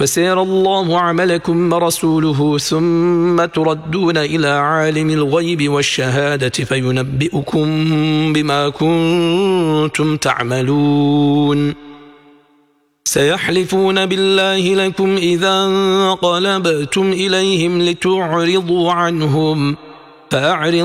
فسيرى الله عملكم ورسوله ثم تردون إلى عالم الغيب والشهادة فينبئكم بما كنتم تعملون سيحلفون بالله لكم إذا انقلبتم إليهم لتعرضوا عنهم فأعرضوا